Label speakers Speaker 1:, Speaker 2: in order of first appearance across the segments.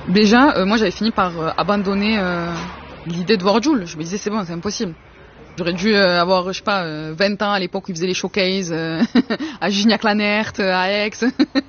Speaker 1: Déjà, moi j'avais fini par abandonner l'idée de voir Jul. Je me disais c'est bon, c'est impossible. J'aurais dû avoir, je sais pas, 20 ans à l'époque où ils faisaient les showcases à Gignac-Lanert, à Aix. Je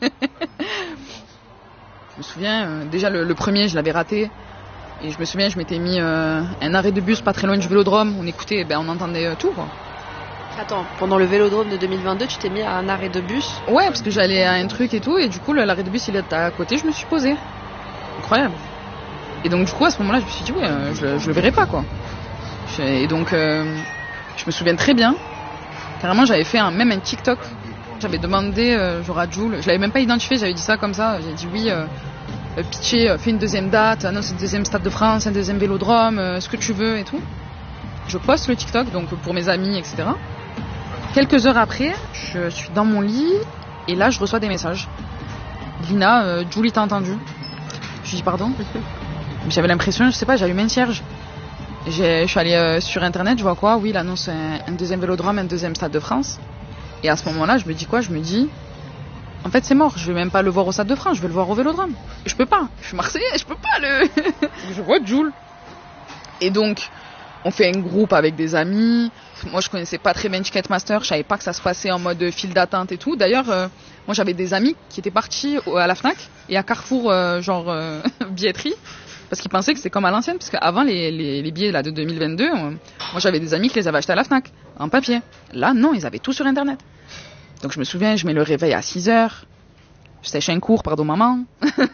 Speaker 1: me souviens, déjà le premier, je l'avais raté. Et je me souviens, je m'étais mis un arrêt de bus pas très loin du Vélodrome. On écoutait, on entendait tout, quoi.
Speaker 2: Attends, pendant le Vélodrome de 2022, tu t'es mis à un arrêt de bus?
Speaker 1: Ouais, parce que j'allais à un truc et tout. Et du coup, l'arrêt de bus, il était à côté, je me suis posée. Incroyable. Et donc, du coup, à ce moment-là, je me suis dit, je le verrai pas, quoi. Et donc, je me souviens très bien. Carrément, j'avais fait même un TikTok. J'avais demandé, genre à Jul, je l'avais même pas identifié, j'avais dit ça comme ça. J'ai dit oui, Pitché, fais une deuxième date, annonce un deuxième Stade de France, un deuxième Vélodrome, ce que tu veux et tout. Je poste le TikTok, donc pour mes amis, etc. Quelques heures après, je suis dans mon lit et là, je reçois des messages. Lina, Julie t'a entendu. Je dis pardon. J'avais l'impression, je sais pas, j'allume un cierge. Je suis allée sur internet, je vois quoi? Oui, il annonce un deuxième Vélodrome, un deuxième Stade de France. Et à ce moment-là, je me dis quoi? Je me dis, en fait, c'est mort. Je vais même pas le voir au Stade de France, je vais le voir au Vélodrome. Je peux pas. Je suis Marseillais, je peux pas le. Je vois Jul. Et donc, on fait un groupe avec des amis. Moi, je connaissais pas très bien Ticketmaster. Je savais pas que ça se passait en mode file d'attente et tout. D'ailleurs, moi, j'avais des amis qui étaient partis à la Fnac et à Carrefour, billetterie. Parce qu'ils pensaient que c'était comme à l'ancienne, parce qu'avant les billets là, de 2022, moi j'avais des amis qui les avaient achetés à la Fnac, en papier. Là, non, ils avaient tout sur Internet. Donc je me souviens, je mets le réveil à 6h, je sèche un cours, pardon maman.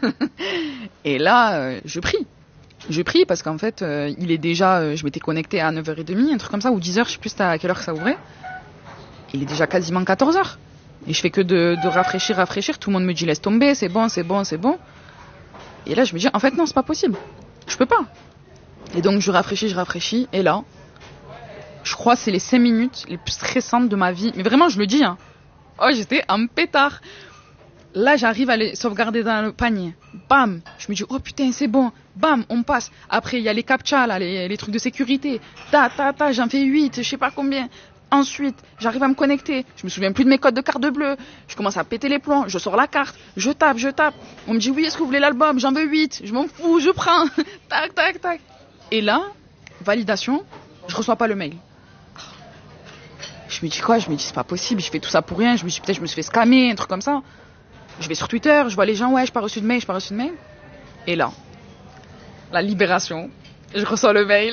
Speaker 1: Et là, je prie. Je prie parce qu'en fait, il est déjà, je m'étais connectée à 9h30, un truc comme ça, ou 10h, je sais plus à quelle heure ça ouvrait. Il est déjà quasiment 14h. Et je fais que de rafraîchir, tout le monde me dit laisse tomber, c'est bon. Et là, je me dis, en fait, non, c'est pas possible. Je peux pas. Et donc, je rafraîchis. Et là, je crois que c'est les 5 minutes les plus stressantes de ma vie. Mais vraiment, je le dis, hein. Oh, j'étais en pétard. Là, j'arrive à les sauvegarder dans le panier. Bam. Je me dis, oh putain, c'est bon. Bam, on passe. Après, il y a les captcha, là, les trucs de sécurité. J'en fais 8, je sais pas combien. Ensuite, j'arrive à me connecter. Je me souviens plus de mes codes de carte bleue. Je commence à péter les plombs. Je sors la carte. Je tape. On me dit oui, est-ce que vous voulez l'album? J'en veux 8. Je m'en fous, je prends. Tac. Et là, validation, je reçois pas le mail. Je me dis quoi? Je me dis c'est pas possible. Je fais tout ça pour rien. Je me dis peut-être je me suis fait scammer, un truc comme ça. Je vais sur Twitter, je vois les gens, ouais, j'ai pas reçu de mail. Et là, la libération. Je reçois le mail.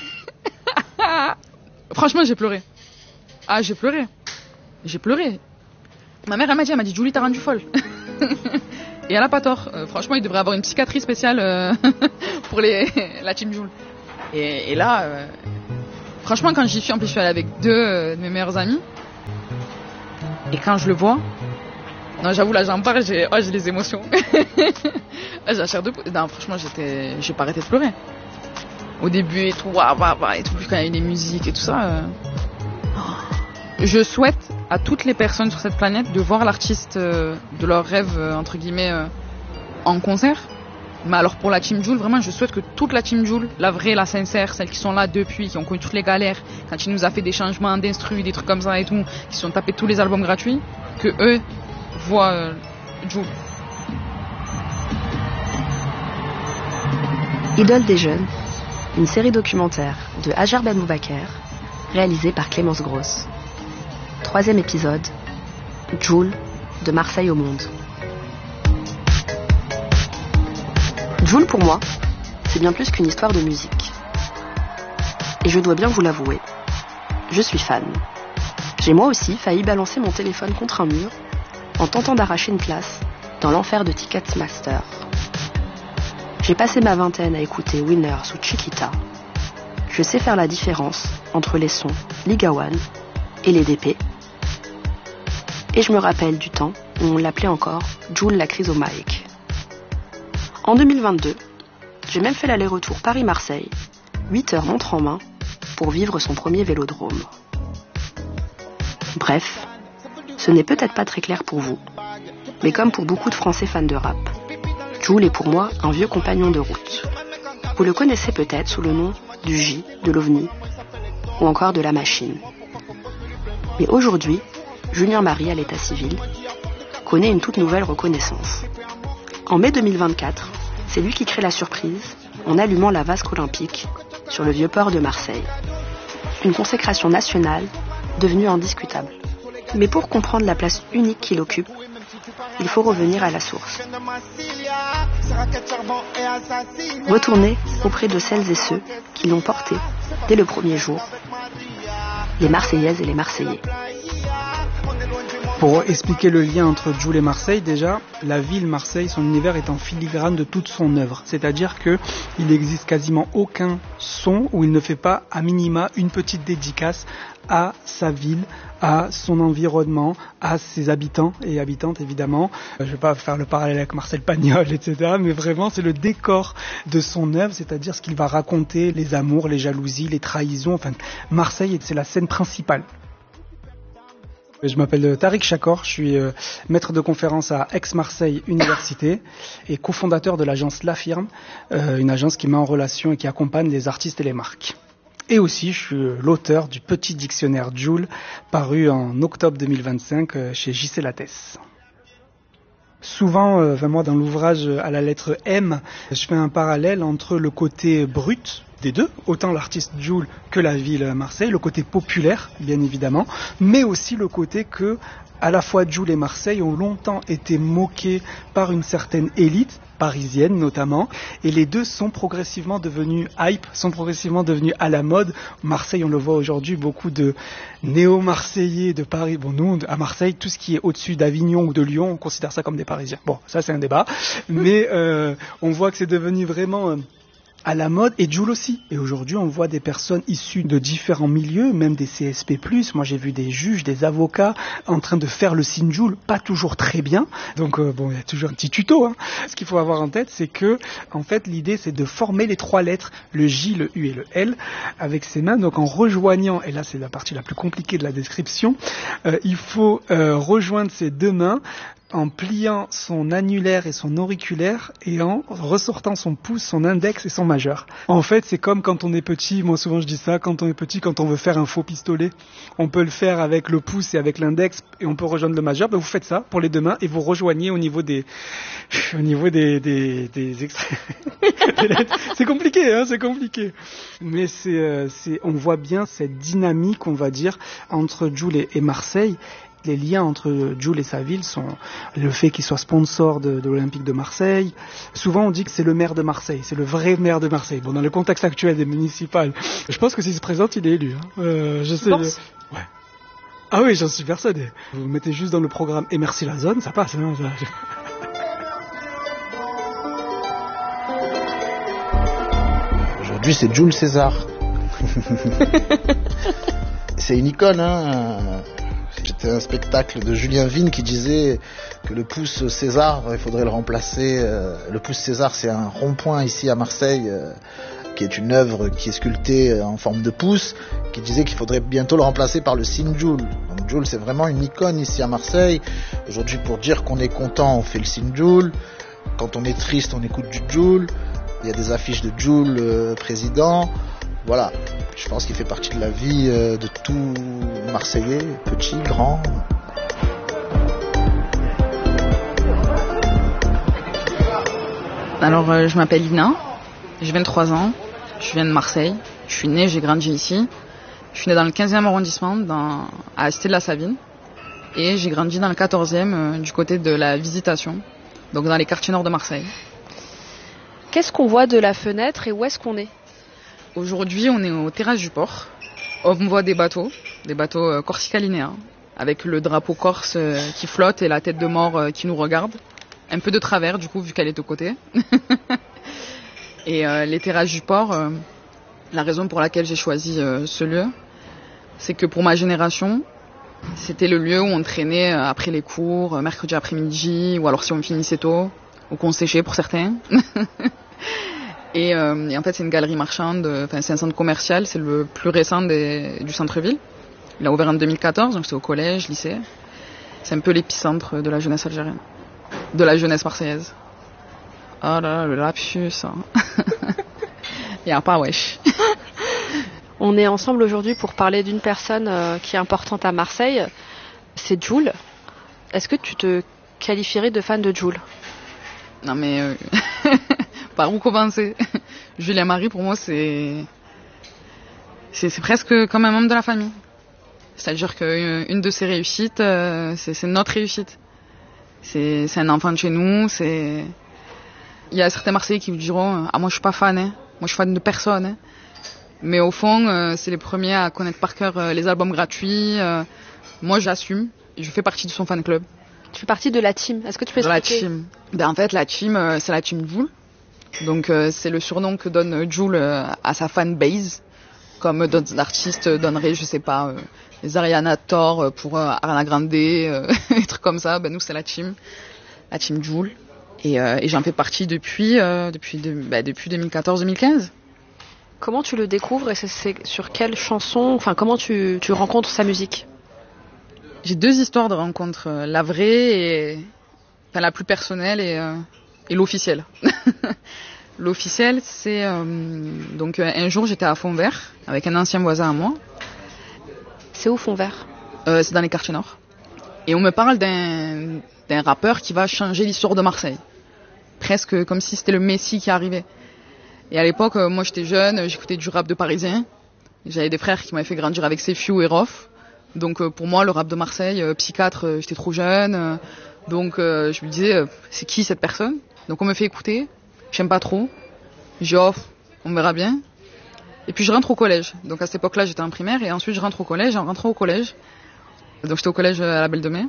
Speaker 1: Franchement, j'ai pleuré. Ah, j'ai pleuré. Ma mère, elle m'a dit, Julie, t'as rendu folle. Et elle a pas tort. Franchement, il devrait avoir une psychiatrie spéciale pour la team Jules. Et là, franchement, quand j'y suis, en plus, je suis allée avec 2 de mes meilleurs amis. Et quand je le vois, non, j'avoue, là, j'en parle, j'ai les émotions. J'ai la chair de poule. Non, franchement, j'ai pas arrêté de pleurer. Au début et tout, et tout, quand il y a eu les musiques et tout ça. Je souhaite à toutes les personnes sur cette planète de voir l'artiste de leur rêve, entre guillemets, en concert. Mais alors pour la Team Jul, vraiment, je souhaite que toute la Team Jul, la vraie, la sincère, celles qui sont là depuis, qui ont connu toutes les galères, quand il nous a fait des changements d'instru, des trucs comme ça et tout, qui se sont tapés tous les albums gratuits, que eux voient Jul.
Speaker 3: Idole des jeunes, une série documentaire de Hajar Ben Boubaker, réalisée par Clémence Grosse. 3e épisode, Jul, de Marseille au monde. Jul, pour moi, c'est bien plus qu'une histoire de musique. Et je dois bien vous l'avouer, je suis fan. J'ai moi aussi failli balancer mon téléphone contre un mur en tentant d'arracher une place dans l'enfer de Ticketmaster. J'ai passé ma vingtaine à écouter Winners ou Chiquita. Je sais faire la différence entre les sons Liga One et les DP. Et je me rappelle du temps où on l'appelait encore Jul la chrysomike. En 2022, j'ai même fait l'aller-retour Paris-Marseille, 8 heures montre en main, pour vivre son premier vélodrome. Bref, ce n'est peut-être pas très clair pour vous, mais comme pour beaucoup de Français fans de rap, Jul est pour moi un vieux compagnon de route. Vous le connaissez peut-être sous le nom du J, de l'OVNI, ou encore de la machine. Mais aujourd'hui, Julien Marie, à l'état civil, connaît une toute nouvelle reconnaissance. En mai 2024, C'est lui qui crée la surprise en allumant la vasque olympique sur le vieux port de Marseille. Une consécration nationale devenue indiscutable. Mais pour comprendre la place unique qu'il occupe, il faut revenir à la source. Retourner auprès de celles et ceux qui l'ont porté dès le premier jour, les Marseillaises et les Marseillais.
Speaker 4: Pour expliquer le lien entre Jul et Marseille, déjà, la ville Marseille, son univers est en filigrane de toute son œuvre. C'est-à-dire qu'il n'existe quasiment aucun son où il ne fait pas, à minima, une petite dédicace à sa ville, à son environnement, à ses habitants et habitantes, évidemment. Je ne vais pas faire le parallèle avec Marcel Pagnol, etc., mais vraiment, c'est le décor de son œuvre, c'est-à-dire ce qu'il va raconter, les amours, les jalousies, les trahisons. Enfin, Marseille, c'est la scène principale. Je m'appelle Tariq Chakor, je suis maître de conférence à Aix-Marseille Université et cofondateur de l'agence La Firme, une agence qui met en relation et qui accompagne les artistes et les marques. Et aussi, je suis l'auteur du petit dictionnaire Jul, paru en octobre 2025 chez J.C. Lattès. Souvent, moi, dans l'ouvrage à la lettre M, je fais un parallèle entre le côté brut des deux, autant l'artiste Jul que la ville Marseille, le côté populaire, bien évidemment, mais aussi le côté que, à la fois Jul et Marseille ont longtemps été moqués par une certaine élite, parisienne notamment, et les deux sont progressivement devenus hype, sont progressivement devenus à la mode. Marseille, on le voit aujourd'hui, beaucoup de néo-marseillais de Paris. Bon, nous, à Marseille, tout ce qui est au-dessus d'Avignon ou de Lyon, on considère ça comme des Parisiens. Bon, ça c'est un débat, mais on voit que c'est devenu vraiment à la mode, et Jul aussi. Et aujourd'hui, on voit des personnes issues de différents milieux, même des CSP+. Moi, j'ai vu des juges, des avocats en train de faire le signe Jul, pas toujours très bien. Donc, il y a toujours un petit tuto. Hein. Ce qu'il faut avoir en tête, c'est que, en fait, l'idée, c'est de former les trois lettres, le J, le U et le L, avec ses mains. Donc, en rejoignant, et là, c'est la partie la plus compliquée de la description, il faut rejoindre ces deux mains en pliant son annulaire et son auriculaire et en ressortant son pouce, son index et son majeur. En fait, c'est comme quand on est petit, moi souvent je dis ça, quand on est petit, quand on veut faire un faux pistolet, on peut le faire avec le pouce et avec l'index et on peut rejoindre le majeur. Ben vous faites ça pour les deux mains et vous rejoignez au niveau des extraits. C'est compliqué, hein, c'est compliqué. Mais on voit bien cette dynamique, on va dire, entre Jul et Marseille. Les liens entre Jul et sa ville sont le fait qu'il soit sponsor de l'Olympique de Marseille. Souvent, on dit que c'est le maire de Marseille, c'est le vrai maire de Marseille. Bon, dans le contexte actuel des municipales, je pense que s'il se présente, il est élu. Hein. Je sais. Ouais. Ah oui, j'en suis persuadé. Vous mettez juste dans le programme et merci la zone, ça passe. Hein, ça...
Speaker 5: Aujourd'hui, c'est Jules César. C'est une icône, hein. C'était un spectacle de Julien Vigne qui disait que le pouce César, il faudrait le remplacer. Le pouce César, c'est un rond-point ici à Marseille, qui est une œuvre qui est sculptée en forme de pouce, qui disait qu'il faudrait bientôt le remplacer par le signe Jul. Donc Jul, c'est vraiment une icône ici à Marseille. Aujourd'hui, pour dire qu'on est content, on fait le signe Jul. Quand on est triste, on écoute du Jul. Il y a des affiches de Jul président. Voilà, je pense qu'il fait partie de la vie de tout Marseillais, petit, grand.
Speaker 1: Alors, je m'appelle Ina, j'ai 23 ans, je viens de Marseille, je suis née, j'ai grandi ici. Je suis née dans le 15e arrondissement, à Cité de la Savine, et j'ai grandi dans le 14e, du côté de la Visitation, donc dans les quartiers nord de Marseille.
Speaker 2: Qu'est-ce qu'on voit de la fenêtre et où est-ce qu'on est ?
Speaker 1: Aujourd'hui, on est aux terrasses du port. On voit des bateaux corsicalinéens, avec le drapeau corse qui flotte et la tête de mort qui nous regarde. Un peu de travers, du coup, vu qu'elle est de côté. Et les terrasses du port, la raison pour laquelle j'ai choisi ce lieu, c'est que pour ma génération, c'était le lieu où on traînait après les cours, mercredi après-midi, ou alors si on finissait tôt, ou qu'on séchait pour certains. Et en fait, c'est une galerie marchande, c'est un centre commercial, c'est le plus récent du centre-ville. Il a ouvert en 2014, donc c'est au collège, lycée. C'est un peu l'épicentre de la jeunesse algérienne, de la jeunesse marseillaise. Oh là là, le lapsus. Hein. Il n'y a pas wesh.
Speaker 2: On est ensemble aujourd'hui pour parler d'une personne qui est importante à Marseille, c'est Jul. Est-ce que tu te qualifierais de fan de Jul ?
Speaker 1: Non mais... Par où commencer? Jules et Marie, pour moi, c'est presque comme un membre de la famille. C'est-à-dire qu'une de ses réussites, c'est notre réussite. C'est un enfant de chez nous. Il y a certains Marseillais qui vous diront moi je suis pas fan, hein. Moi je suis fan de personne. Hein. Mais au fond, c'est les premiers à connaître par cœur les albums gratuits. Moi j'assume. Je fais partie de son fan club.
Speaker 2: Tu fais partie de la team. Est-ce que tu peux expliquer?
Speaker 1: La team. En fait, la team, c'est la team Jul. Donc c'est le surnom que donne Jul à sa fanbase. Comme d'autres artistes donneraient, je sais pas, les Ariana Thor pour Ariana Grande, des trucs comme ça. Nous c'est la team Jul. Et j'en fais partie depuis 2014-2015.
Speaker 2: Comment tu le découvres et c'est sur quelle chanson, enfin comment tu rencontres sa musique?
Speaker 1: J'ai 2 histoires de rencontres, la vraie la plus personnelle et l'officielle. L'officielle, c'est donc un jour j'étais à Fontvert avec un ancien voisin à moi.
Speaker 2: C'est où Fontvert?
Speaker 1: C'est dans les quartiers nord. Et on me parle d'un rappeur qui va changer l'histoire de Marseille. Presque comme si c'était le Messie qui arrivait. Et à l'époque, moi j'étais jeune, j'écoutais du rap de Parisien. J'avais des frères qui m'avaient fait grandir avec Sefiu et Rof. Donc pour moi, le rap de Marseille, Psychiatre, j'étais trop jeune. Donc je me disais, c'est qui cette personne? Donc on me fait écouter. J'aime pas trop. Je dis on verra bien. Et puis je rentre au collège. Donc à cette époque-là, j'étais en primaire. Et ensuite je rentre au collège. En rentrant au collège, donc j'étais au collège à la Belle de Mai.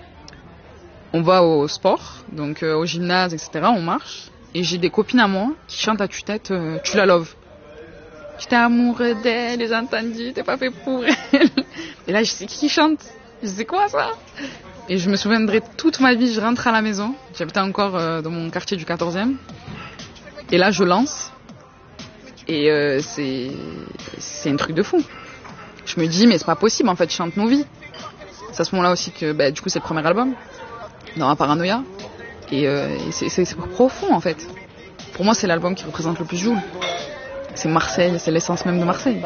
Speaker 1: On va au sport, donc au gymnase, etc. On marche. Et j'ai des copines à moi qui chantent à tue-tête Tu la love. J'étais amoureux d'elle, les entendus, t'es pas fait pour elle. Et là, je sais qui chante. Je sais quoi ça? Et je me souviendrai toute ma vie, je rentre à la maison. J'habitais encore dans mon quartier du 14e. Et là, je lance. Et c'est un truc de fou. Je me dis, mais c'est pas possible, en fait, je chante nos vies. C'est à ce moment-là aussi que, du coup, c'est le premier album. Dans la Paranoïa. Et c'est profond, en fait. Pour moi, c'est l'album qui représente le plus Jul. C'est Marseille, c'est l'essence même de Marseille.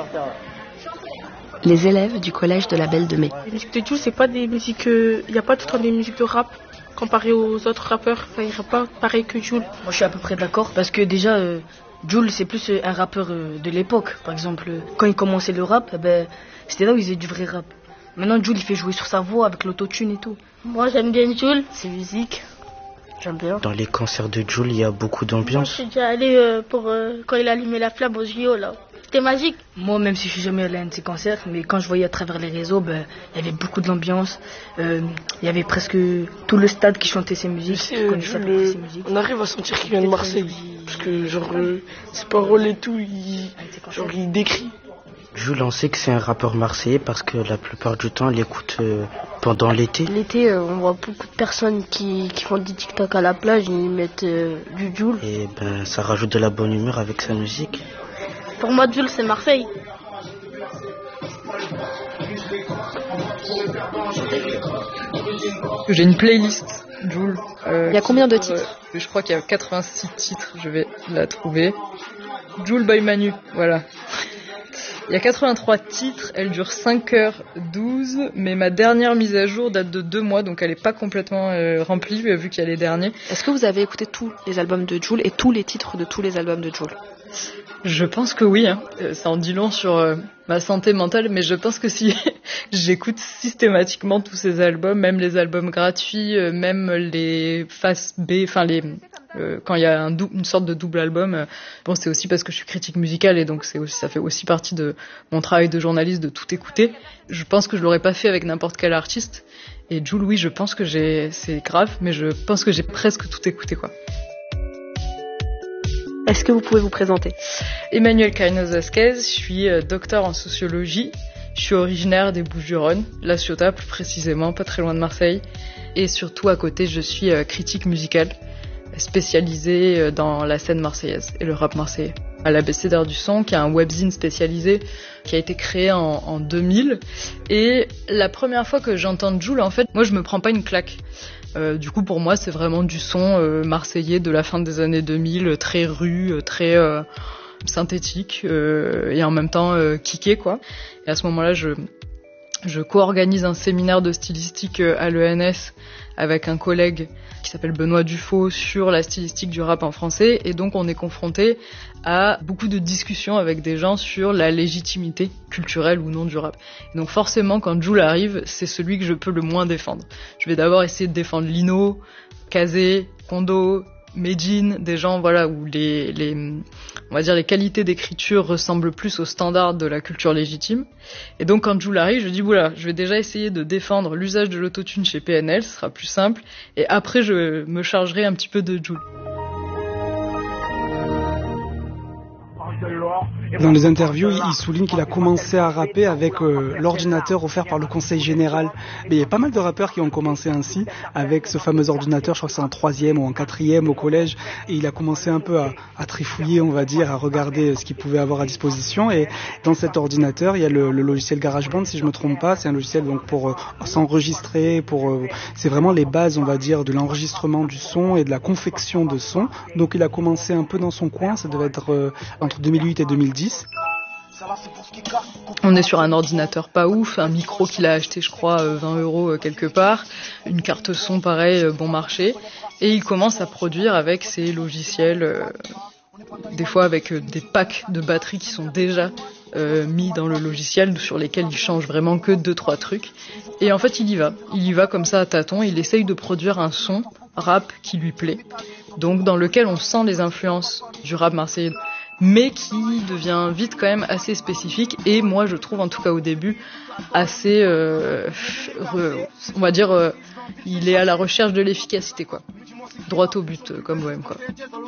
Speaker 3: Les élèves du collège de la Belle de Mai.
Speaker 6: Les musiques de Jul, c'est pas des musiques... Il n'y a pas tout le temps des musiques de rap. Comparé aux autres rappeurs, ça ira pas pareil que Jul.
Speaker 7: Moi, je suis à peu près d'accord. Parce que déjà, Jul, c'est plus un rappeur de l'époque. Par exemple, quand il commençait le rap, c'était là où il faisait du vrai rap. Maintenant, Jul, il fait jouer sur sa voix avec l'autotune et tout.
Speaker 6: Moi, j'aime bien Jul.
Speaker 7: Ses musiques, j'aime bien.
Speaker 8: Dans les concerts de Jul, il y a beaucoup d'ambiance.
Speaker 6: Je suis déjà allé pour quand il allumait la flamme au JO, là. C'était magique.
Speaker 7: Moi, même si je suis jamais allé à un de ses concerts, mais quand je voyais à travers les réseaux, il y avait beaucoup de l'ambiance. Il y avait presque tout le stade qui chantait ses musiques.
Speaker 9: On arrive à sentir qu'il vient de Marseille. Parce que, ses paroles et tout, il décrit.
Speaker 8: Jul, on sait que c'est un rappeur marseillais parce que la plupart du temps, il écoute pendant l'été.
Speaker 10: L'été, on voit beaucoup de personnes qui font des TikTok à la plage, ils mettent du Jul.
Speaker 8: Et ça rajoute de la bonne humeur avec sa musique.
Speaker 6: Pour moi, Jul, c'est Marseille.
Speaker 11: J'ai une playlist Jul.
Speaker 2: Il y a combien de titres?
Speaker 11: Je crois qu'il y a 86 titres, je vais la trouver. Jul by Manu, voilà. Il y a 83 titres, elle dure 5h12, mais ma dernière mise à jour date de 2 mois, donc elle n'est pas complètement remplie, vu qu'il y a les derniers.
Speaker 2: Est-ce que vous avez écouté tous les albums de Jul et tous les titres de tous les albums de Jul?
Speaker 11: Je pense que oui, hein. Ça en dit long sur ma santé mentale, mais je pense que si j'écoute systématiquement tous ces albums, même les albums gratuits, même les faces B, enfin quand il y a une sorte de double album, c'est aussi parce que je suis critique musicale et donc ça fait aussi partie de mon travail de journaliste de tout écouter. Je pense que je l'aurais pas fait avec n'importe quel artiste. Et Jul, oui, je pense que c'est grave, mais je pense que j'ai presque tout écouté, quoi.
Speaker 2: Est-ce que vous pouvez vous présenter?
Speaker 11: Emmanuel Carino Zasquez, je suis docteur en sociologie. Je suis originaire des Bouches-du-Rhône, La Ciotat plus précisément, pas très loin de Marseille. Et surtout à côté, je suis critique musicale, spécialisée dans la scène marseillaise et le rap marseillais. À l'Abécédaire du son, qui est un webzine spécialisé qui a été créé en 2000. Et la première fois que j'entends Jul, en fait, moi je me prends pas une claque. Du coup, pour moi, c'est vraiment du son marseillais de la fin des années 2000, très rue, très synthétique et en même temps kické, quoi. Et à ce moment-là, je Je co-organise un séminaire de stylistique à l'ENS avec un collègue qui s'appelle Benoît Dufaux sur la stylistique du rap en français. Et donc on est confronté à beaucoup de discussions avec des gens sur la légitimité culturelle ou non du rap. Et donc forcément, quand Jul arrive, c'est celui que je peux le moins défendre. Je vais d'abord essayer de défendre Lino, Kazé, Kondo, Medine, des gens voilà où on va dire les qualités d'écriture ressemblent plus aux standards de la culture légitime. Et donc quand Jul arrive, je dis voilà, je vais déjà essayer de défendre l'usage de l'autotune chez PNL, ce sera plus simple, et après je me chargerai un petit peu de Jul.
Speaker 4: Dans les interviews, il souligne qu'il a commencé à rapper avec l'ordinateur offert par le Conseil Général. Mais il y a pas mal de rappeurs qui ont commencé ainsi, avec ce fameux ordinateur, je crois que c'est en 3e ou en 4e au collège. Et il a commencé un peu à trifouiller, on va dire, à regarder ce qu'il pouvait avoir à disposition. Et dans cet ordinateur, il y a le logiciel GarageBand, si je me trompe pas. C'est un logiciel donc pour s'enregistrer, c'est vraiment les bases, on va dire, de l'enregistrement du son et de la confection de son. Donc il a commencé un peu dans son coin, ça devait être entre 2008 et 2010.
Speaker 11: On est sur un ordinateur pas ouf, un micro qu'il a acheté je crois 20 € quelque part, une carte son pareil bon marché, et il commence à produire avec ses logiciels, des fois avec des packs de batteries qui sont déjà mis dans le logiciel, sur lesquels il change vraiment que 2-3 trucs, et en fait il y va comme ça à tâtons, il essaye de produire un son rap qui lui plaît, donc dans lequel on sent les influences du rap marseillais, mais qui devient vite quand même assez spécifique, et moi je trouve en tout cas au début assez on va dire il est à la recherche de l'efficacité quoi, droit au but comme OM quoi.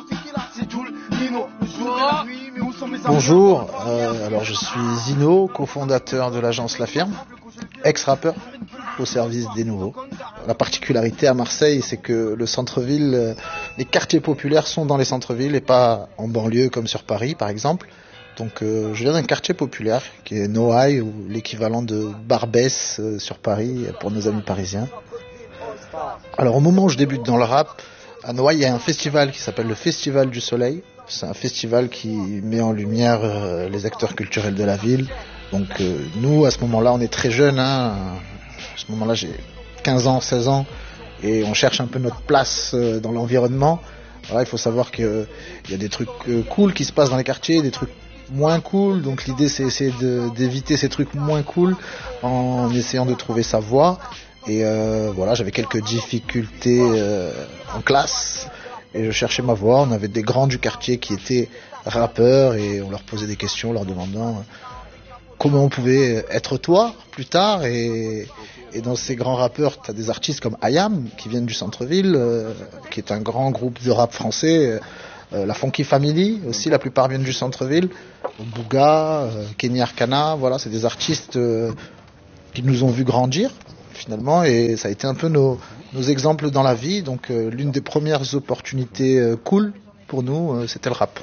Speaker 5: Bonjour, alors je suis Zino, cofondateur de l'agence La Firme, ex-rappeur au service des nouveaux. La particularité à Marseille, c'est que le centre-ville, les quartiers populaires sont dans les centres-villes et pas en banlieue comme sur Paris par exemple. Donc je viens d'un quartier populaire qui est Noailles, ou l'équivalent de Barbès sur Paris pour nos amis parisiens. Alors au moment où je débute dans le rap, à Noailles il y a un festival qui s'appelle le Festival du Soleil. C'est un festival qui met en lumière les acteurs culturels de la ville. Donc nous à ce moment-là on est très jeunes, à ce moment-là j'ai 15 ans, 16 ans, et on cherche un peu notre place dans l'environnement. Voilà, il faut savoir qu'il y a des trucs cool qui se passent dans les quartiers, des trucs moins cool, donc l'idée c'est essayer d'éviter ces trucs moins cool en essayant de trouver sa voie. Et voilà, j'avais quelques difficultés en classe et je cherchais ma voie. On avait des grands du quartier qui étaient rappeurs et on leur posait des questions leur demandant comment on pouvait être toi plus tard. Et dans ces grands rappeurs, tu as des artistes comme IAM qui viennent du centre-ville, qui est un grand groupe de rap français. La Funky Family aussi, la plupart viennent du centre-ville. Bouga, Kenny Arcana, voilà, c'est des artistes qui nous ont vu grandir finalement, et ça a été un peu nos exemples dans la vie. Donc l'une des premières opportunités cool pour nous, c'était le rap.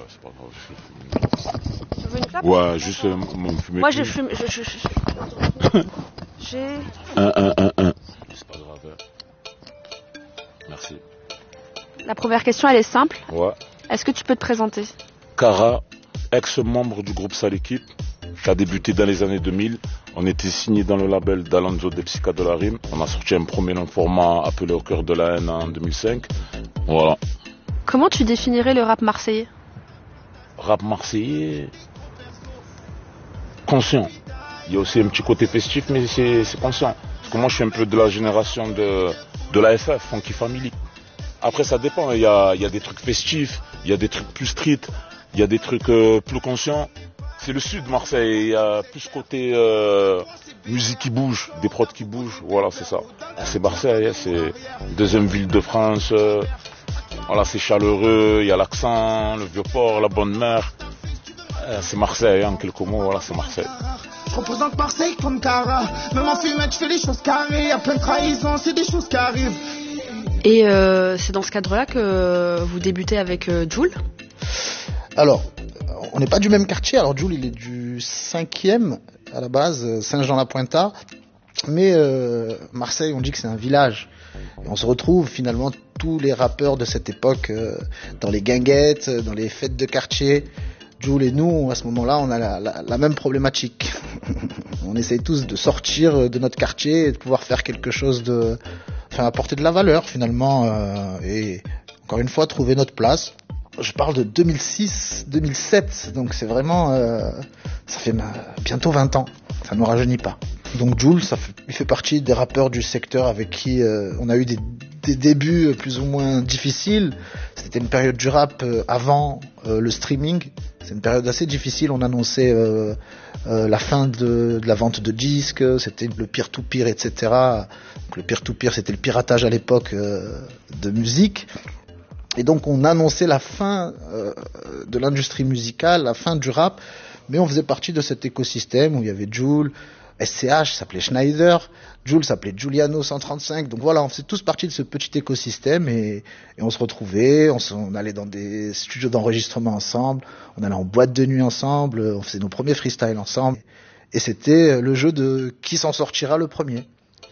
Speaker 12: Ouais, juste mon fumer.
Speaker 2: Moi je fume. J'ai.
Speaker 12: Un. C'est pas grave. Merci.
Speaker 2: La première question elle est simple.
Speaker 12: Ouais.
Speaker 2: Est-ce que tu peux te présenter?
Speaker 12: Cara, ex-membre du groupe Sale Équipe, qui a débuté dans les années 2000. On était signé dans le label d'Alonso des Psycha de la Rime. On a sorti un premier long format appelé Au cœur de la haine en 2005. Voilà.
Speaker 2: Comment tu définirais le rap marseillais?
Speaker 12: Rap marseillais conscient. Il y a aussi un petit côté festif, mais c'est conscient. Parce que moi, je suis un peu de la génération de la FF, Funky Family. Après, ça dépend. Il y a des trucs festifs, il y a des trucs plus street, il y a des trucs plus conscients. C'est le sud de Marseille. Il y a plus côté musique qui bouge, des prods qui bougent. Voilà, c'est ça. C'est Marseille, c'est deuxième ville de France. Voilà, c'est chaleureux, il y a l'accent, le Vieux-Port, la bonne mère. C'est Marseille, en quelques mots, voilà, c'est Marseille.
Speaker 13: Je représente Marseille comme Cara. Même en fumette, je fais les choses carrées. Y'a plein de trahisons, c'est des choses qui arrivent.
Speaker 2: Et c'est dans ce cadre-là que vous débutez avec Jul?
Speaker 5: Alors, on n'est pas du même quartier. Alors Jul, il est du 5e à la base, Saint-Jean-la-Pointa. Mais Marseille, on dit que c'est un village. Et on se retrouve finalement tous les rappeurs de cette époque dans les guinguettes, dans les fêtes de quartier. Jul et nous, à ce moment-là, on a la même problématique. On essaye tous de sortir de notre quartier et de pouvoir faire quelque chose apporter de la valeur finalement, et encore une fois, trouver notre place. Je parle de 2006-2007, donc c'est vraiment, ça fait bientôt 20 ans, ça ne nous rajeunit pas. Donc Jul, il fait partie des rappeurs du secteur avec qui on a eu des débuts plus ou moins difficiles. C'était une période du rap avant le streaming. C'est une période assez difficile. On annonçait la fin de la vente de disques, c'était le peer-to-peer, etc. Donc le peer-to-peer, c'était le piratage à l'époque de musique. Et donc on annonçait la fin de l'industrie musicale, la fin du rap, mais on faisait partie de cet écosystème où il y avait Jul, SCH s'appelait Schneider, Jul s'appelait Giuliano 135, donc voilà, on faisait tous partie de ce petit écosystème et on se retrouvait, on allait dans des studios d'enregistrement ensemble, on allait en boîte de nuit ensemble, on faisait nos premiers freestyles ensemble, et c'était le jeu de qui s'en sortira le premier.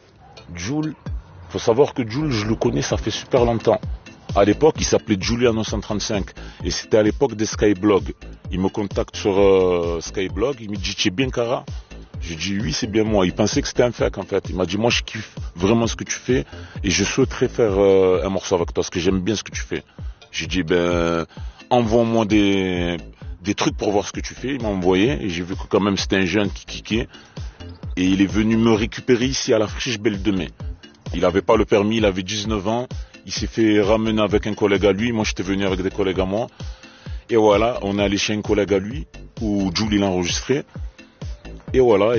Speaker 12: Jul, faut savoir que Jul, je le connais, ça fait super longtemps. À l'époque, il s'appelait Giuliano 135 et c'était à l'époque des Skyblog. Il me contacte sur Skyblog, il me dit tu es bien Kara? J'ai dit oui, c'est bien moi. Il pensait que c'était un fake en fait. Il m'a dit moi je kiffe vraiment ce que tu fais et je souhaiterais faire un morceau avec toi parce que j'aime bien ce que tu fais. J'ai dit envoie-moi des trucs pour voir ce que tu fais. Il m'a envoyé et j'ai vu que quand même c'était un jeune qui kickait et il est venu me récupérer ici à la Friche Belle de Mai. Il n'avait pas le permis, il avait 19 ans. Il s'est fait ramener avec un collègue à lui. Moi, j'étais venu avec des collègues à moi. Et voilà, on est allé chez un collègue à lui, où Jul, il a enregistré. Et voilà,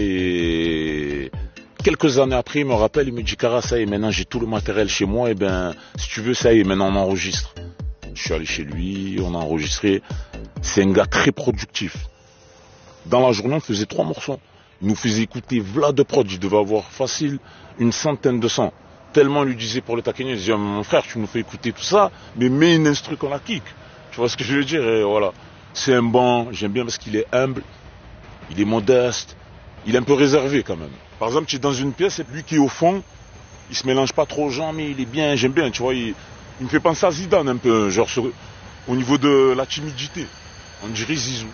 Speaker 12: et quelques années après, il me rappelle, il me dit, Kara, ça y est, maintenant j'ai tout le matériel chez moi. Et si tu veux, ça y est, maintenant on enregistre. Je suis allé chez lui, on a enregistré. C'est un gars très productif. Dans la journée, on faisait 3 morceaux. Il nous faisait écouter Vlad de prod. Il devait avoir facile une centaine de sons. Tellement il lui disait pour le taquiner, il disait mon frère tu nous fais écouter tout ça, mais mets une instru qu'on la kick. Tu vois ce que je veux dire? Et voilà. C'est un bon, j'aime bien parce qu'il est humble, il est modeste, il est un peu réservé quand même. Par exemple, tu es dans une pièce et lui qui est au fond, il se mélange pas trop aux gens, mais il est bien, j'aime bien, tu vois, il me fait penser à Zidane un peu, genre au niveau de la timidité. On dirait Zizou.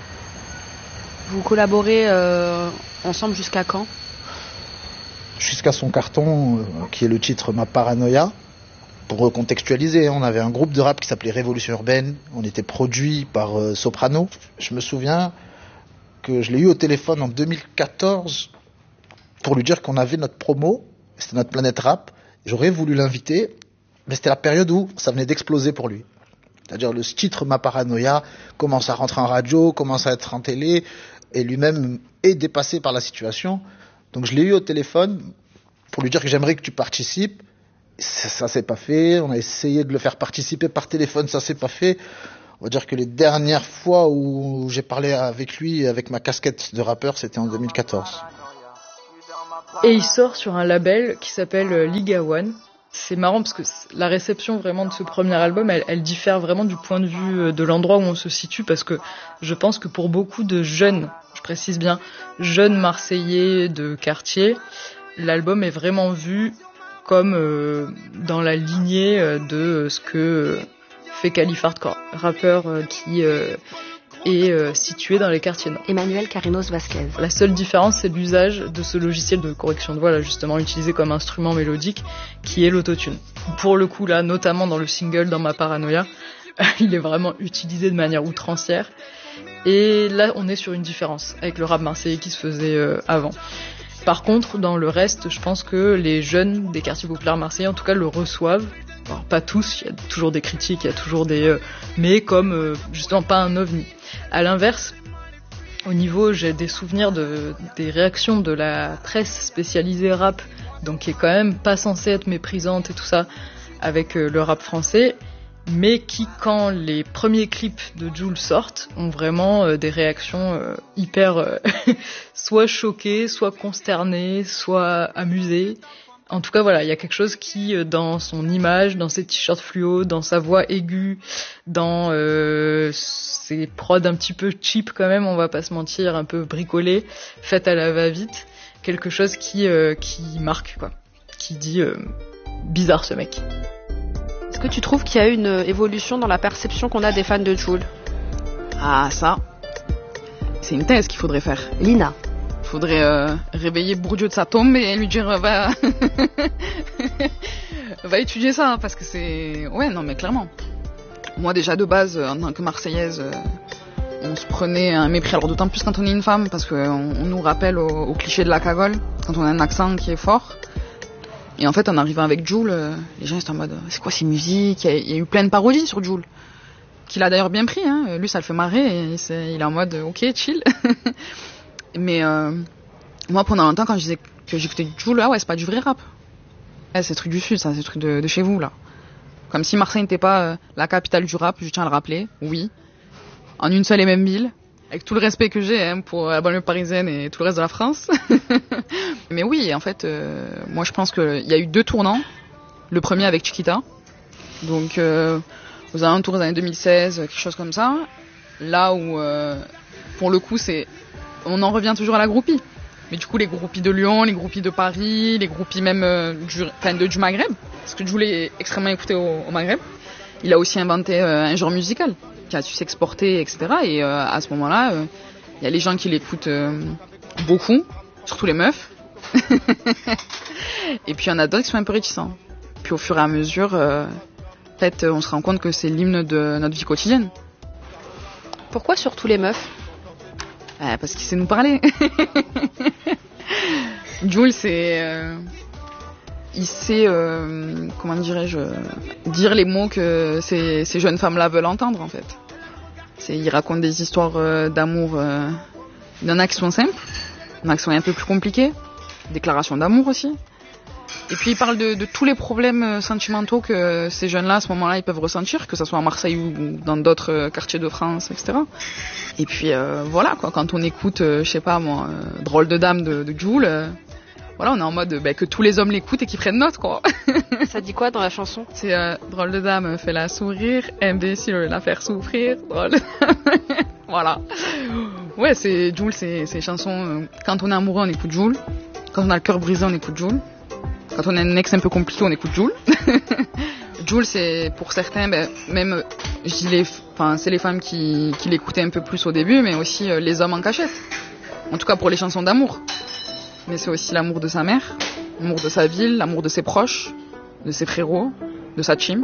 Speaker 2: Vous collaborez ensemble jusqu'à quand?
Speaker 5: Jusqu'à son carton, qui est le titre Ma Paranoia. Pour recontextualiser, on avait un groupe de rap qui s'appelait Révolution Urbaine. On était produit par Soprano. Je me souviens que je l'ai eu au téléphone en 2014 pour lui dire qu'on avait notre promo. C'était notre Planète Rap. J'aurais voulu l'inviter, mais c'était la période où ça venait d'exploser pour lui. C'est-à-dire le titre Ma Paranoia commence à rentrer en radio, commence à être en télé, et lui-même est dépassé par la situation. Donc je l'ai eu au téléphone pour lui dire que j'aimerais que tu participes. Ça s'est pas fait. On a essayé de le faire participer par téléphone, ça s'est pas fait. On va dire que les dernières fois où j'ai parlé avec lui, avec ma casquette de rappeur, c'était en 2014.
Speaker 11: Et il sort sur un label qui s'appelle Liga One. C'est marrant parce que la réception vraiment de ce premier album, elle diffère vraiment du point de vue de l'endroit où on se situe, parce que je pense que pour beaucoup de jeunes, je précise bien, jeunes Marseillais de quartier, l'album est vraiment vu comme dans la lignée de ce que fait Calif Hardcore, rappeur qui est situé dans les quartiers nord.
Speaker 3: Emmanuel Carinos Vasquez.
Speaker 11: La seule différence, c'est l'usage de ce logiciel de correction de voix, là, justement utilisé comme instrument mélodique, qui est l'autotune. Pour le coup, là, notamment dans le single Dans Ma Paranoia, il est vraiment utilisé de manière outrancière. Et là, on est sur une différence avec le rap marseillais qui se faisait avant. Par contre, dans le reste, je pense que les jeunes des quartiers populaires marseillais, en tout cas, le reçoivent. Alors, pas tous, il y a toujours des critiques, il y a toujours des... mais comme, justement, pas un ovni. À l'inverse, au niveau, j'ai des souvenirs des réactions de la presse spécialisée rap, donc qui est quand même pas censée être méprisante et tout ça, avec le rap français, mais qui, quand les premiers clips de Jul sortent, ont vraiment des réactions hyper soit choquées, soit consternées, soit amusées. En tout cas, voilà, il y a quelque chose qui, dans son image, dans ses t-shirts fluo, dans sa voix aiguë, dans ses prods un petit peu cheap quand même, on va pas se mentir, un peu bricolé, faites à la va-vite, quelque chose qui marque, quoi, qui dit bizarre ce mec.
Speaker 2: Est-ce que tu trouves qu'il y a une évolution dans la perception qu'on a des fans de Jul?
Speaker 1: Ah, ça, c'est une thèse qu'il faudrait faire.
Speaker 3: Lina.
Speaker 1: Il faudrait réveiller Bourdieu de sa tombe et lui dire va va étudier ça parce que c'est ouais non mais clairement. Moi déjà de base en tant que Marseillaise on se prenait un mépris, alors d'autant plus quand on est une femme parce qu'on nous rappelle au cliché de la cagole quand on a un accent qui est fort. Et en fait en arrivant avec Jul, les gens étaient en mode c'est quoi ces musiques, il y a eu plein de parodies sur Jul qu'il a d'ailleurs bien pris hein. Lui ça le fait marrer et il est en mode ok chill. Mais moi pendant longtemps quand je disais que j'écoutais Jul, ah ouais c'est pas du vrai rap. C'est truc du sud ça, c'est truc de chez vous là. Comme si Marseille n'était pas la capitale du rap, je tiens à le rappeler, oui. En une seule et même ville, avec tout le respect que j'ai hein, pour la banlieue parisienne et tout le reste de la France. Mais oui, en fait, moi je pense qu'il y a eu 2 tournants. Le premier avec Chiquita, donc aux alentours des années 2016, quelque chose comme ça. Là où, pour le coup, on en revient toujours à la groupie. Mais du coup, les groupies de Lyon, les groupies de Paris, les groupies même du Maghreb, parce que je voulais extrêmement écouter au Maghreb. Il a aussi inventé un genre musical qui a su s'exporter, etc. Et à ce moment-là, il y a les gens qui l'écoutent beaucoup, surtout les meufs. Et puis il y en a d'autres qui sont un peu réticents. Puis au fur et à mesure, en fait, on se rend compte que c'est l'hymne de notre vie quotidienne.
Speaker 2: Pourquoi surtout les meufs ?
Speaker 1: Parce qu'il sait nous parler. Jul, il sait, comment dirais-je, dire les mots que ces jeunes femmes-là veulent entendre, en fait. Il raconte des histoires d'amour. Il y en a qui sont simples, il y en a qui sont un peu plus compliquées. Déclaration d'amour aussi. Et puis il parle de tous les problèmes sentimentaux que ces jeunes-là, à ce moment-là, ils peuvent ressentir, que ce soit à Marseille ou dans d'autres quartiers de France, etc. Et puis voilà, quoi, quand on écoute, je sais pas moi, Drôle de dame de Jul, voilà, on est en mode que tous les hommes l'écoutent et qu'ils prennent note, quoi.
Speaker 2: Ça dit quoi dans la chanson ?
Speaker 1: C'est Drôle de dame, fais-la sourire, imbécile, la faire souffrir, drôle de dame. Voilà. Ouais, c'est Jul, c'est chansons. Quand on est amoureux, on écoute Jul. Quand on a le cœur brisé, on écoute Jul. Quand on a un ex un peu compliqué, on écoute Jul. Jul, c'est pour certains, même, je dis c'est les femmes qui l'écoutaient un peu plus au début, mais aussi les hommes en cachette. En tout cas pour les chansons d'amour. Mais c'est aussi l'amour de sa mère, l'amour de sa ville, l'amour de ses proches, de ses frérots, de sa team.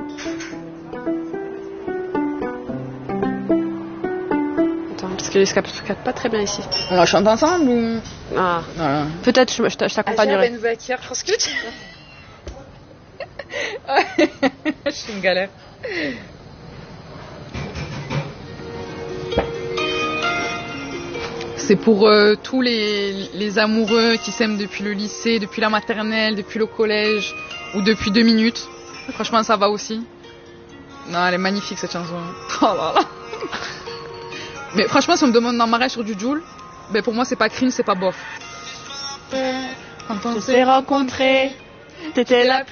Speaker 2: Parce que je capte pas très bien ici.
Speaker 1: On la chante ensemble ou...
Speaker 2: Ah.
Speaker 1: Voilà.
Speaker 2: Peut-être je t'accompagnerai.
Speaker 1: Je suis une galère. C'est pour tous les amoureux qui s'aiment depuis le lycée, depuis la maternelle, depuis le collège ou depuis 2 minutes. Franchement, ça va aussi. Non, elle est magnifique cette chanson. Oh là là. Mais franchement, si on me demande d'en marrer sur du Jul, pour moi, c'est pas crime, c'est pas bof.
Speaker 14: Quand on s'est rencontrés, t'étais la plus